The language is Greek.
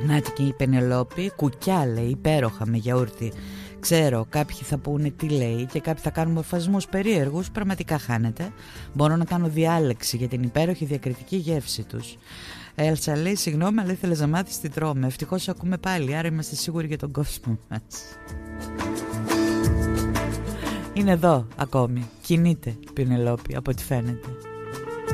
Νάτικη η Πενελόπη, κουκιά λέει, υπέροχα με γιαούρτι. Ξέρω, κάποιοι θα πούνε τι λέει και κάποιοι θα κάνουν μορφασμούς περίεργους, πραγματικά χάνεται. Μπορώ να κάνω διάλεξη για την υπέροχη διακριτική γεύση τους. Έλσα λέει, συγγνώμη, αλλά ήθελες να μάθεις τι τρώμε. Ευτυχώς ακούμε πάλι, άρα είμαστε σίγουροι για τον κόσμο μας. Είναι εδώ ακόμη, κινείται η Πενελόπη από ό,τι φαίνεται.